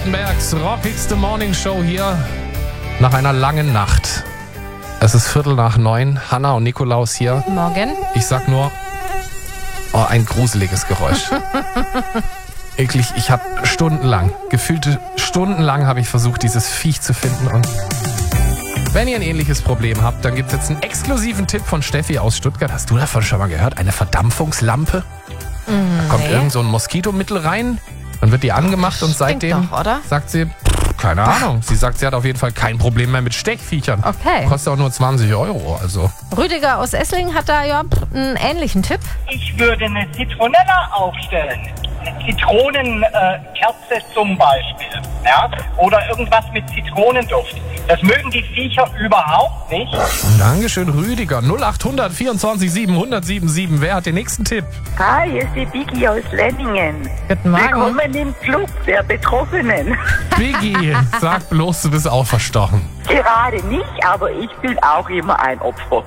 Baden-Württembergs rockigste Morningshow hier nach einer langen Nacht. Es ist 8:45. Hanna und Nikolaus hier. Morgen. Ich sag nur, ein gruseliges Geräusch. Eklig, ich habe gefühlte stundenlang habe ich versucht, dieses Viech zu finden. Und wenn ihr ein ähnliches Problem habt, dann gibt es jetzt einen exklusiven Tipp von Steffi aus Stuttgart. Hast du davon schon mal gehört? Eine Verdampfungslampe? Da kommt irgend so ein Moskitomittel rein, dann wird die angemacht und seitdem doch, oder? sagt sie, keine Ahnung. Sie sagt, sie hat auf jeden Fall kein Problem mehr mit Stechviechern. Okay. Kostet auch nur 20 €. Also. Rüdiger aus Esslingen hat da ja einen ähnlichen Tipp. Ich würde eine Zitronella aufstellen. Eine Zitronenkerze zum Beispiel. Ja? Oder irgendwas mit Zitronenduft. Das mögen die Viecher überhaupt nicht. Dankeschön, Rüdiger. 0800 24 700 Wer hat den nächsten Tipp? Hi, hier ist die Biggie aus Lenningen. Guten Morgen. Willkommen im Club der Betroffenen. Biggie, sag bloß, du bist auch verstochen. Gerade nicht, aber ich bin auch immer ein Opfer.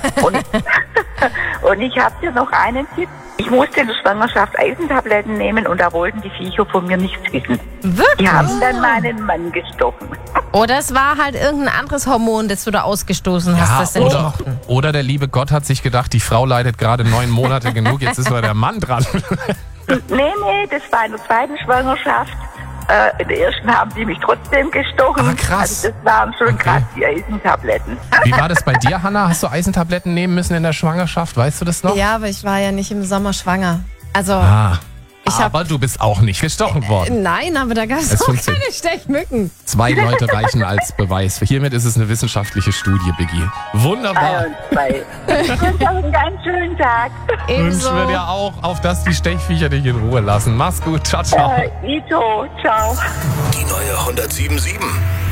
Und ich habe dir noch einen Tipp. Ich musste in der Schwangerschaft Eisentabletten nehmen und da wollten die Viecher von mir nichts wissen. Wirklich? Die haben dann meinen Mann gestochen. Oder es war halt irgendein anderes Hormon, das du da ausgestoßen hast, das sie nicht mochten. Oder der liebe Gott hat sich gedacht, die Frau leidet gerade 9 Monate genug, jetzt ist mal der Mann dran. Nee, das war in der zweiten Schwangerschaft. In der ersten haben die mich trotzdem gestochen. Ah, krass. Also das waren schon krass, die Eisentabletten. Wie war das bei dir, Hanna? Hast du Eisentabletten nehmen müssen in der Schwangerschaft? Weißt du das noch? Ja, aber ich war ja nicht im Sommer schwanger. Also, Aber du bist auch nicht gestochen worden. nein, aber da gab es Es auch funktioniert. keine Stechmücken. 2 Leute reichen als Beweis. Hiermit ist es eine wissenschaftliche Studie, Biggie. Wunderbar. Ich wünsche euch einen ganz schönen Tag. Wünschen wir dir auch, auf dass die Stechviecher dich in Ruhe lassen. Mach's gut. Ciao, ciao. Ito, ciao. Die neue 107.7.